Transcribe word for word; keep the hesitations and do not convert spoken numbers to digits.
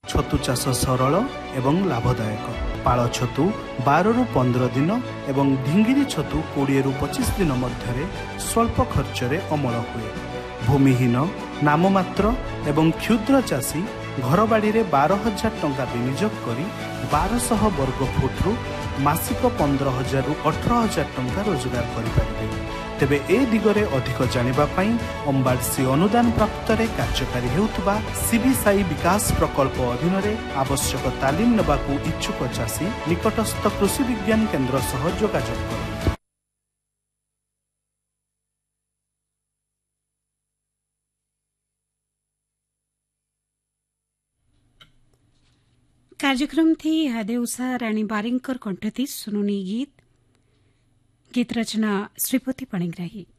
छतु चाष सरल एवं लाभदायक। पाळ छतु बार रु पंद्रह दिन एवं ढिंगिरी छतु कोड़े रु पचिश दिन मध्य स्वल्प खर्च रे अमल हुए। भूमिहीन नाममात्र एवं क्षुद्र चाषी घर बाड़ी रे बार हजार टंका विनियोग करी बारश वर्ग फुट रु मासिक पंद्रह हजार रु अठर हजार टंका रोजगार करें। तेबे ए दिगरे अधिक जानिबा पई अंबाडसी अनुदान प्राप्त रे कार्यकारी हेउतबा सीबीसाई विकास प्रकल्प अधीन रे आवश्यक तालीम नेबाकू इच्छुक चाषी निकटस्थ कृषि विज्ञान केन्द्र सह जोगाजोग करत। कार्यक्रम थी हदे उषा रानी बारिंकर कंठती सुनुनी गीत गीत रचना श्रीपति पाणिग्राही।